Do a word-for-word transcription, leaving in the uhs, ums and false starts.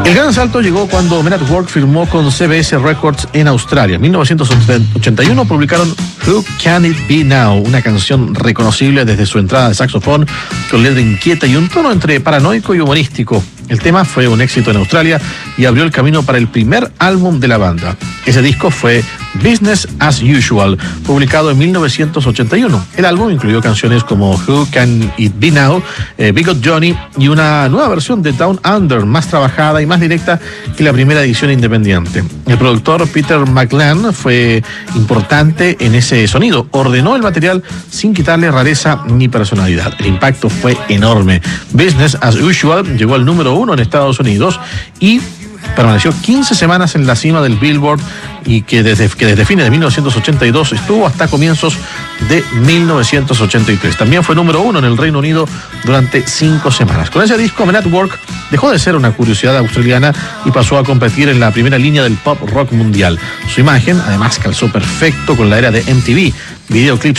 El gran salto llegó cuando Men at Work firmó con C B S Records en Australia. En mil novecientos ochenta y uno publicaron Who Can It Be Now, una canción reconocible desde su entrada de saxofón, con letra inquieta y un tono entre paranoico y humorístico. El tema fue un éxito en Australia y abrió el camino para el primer álbum de la banda. Ese disco fue Business as Usual, publicado en mil novecientos ochenta y uno. El álbum incluyó canciones como Who Can It Be Now, eh, Big Got Johnny y una nueva versión de Down Under, más trabajada y más directa que la primera edición independiente. El productor Peter McLean fue importante en ese sonido. Ordenó el material sin quitarle rareza ni personalidad. El impacto fue enorme. Business as Usual llegó al número uno en Estados Unidos y permaneció quince semanas en la cima del Billboard, y que desde, que desde fines de mil novecientos ochenta y dos estuvo hasta comienzos de mil novecientos ochenta y tres. También fue número uno en el Reino Unido durante cinco semanas. Con ese disco, Men at Work dejó de ser una curiosidad australiana y pasó a competir en la primera línea del pop rock mundial. Su imagen, además, calzó perfecto con la era de M T V. Videoclips